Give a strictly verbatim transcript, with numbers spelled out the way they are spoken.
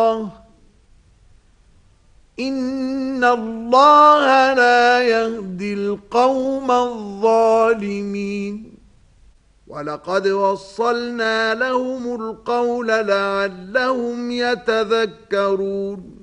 الله إن الله لا يهدي القوم الظالمين ولقد وصلنا لهم القول لعلهم يتذكرون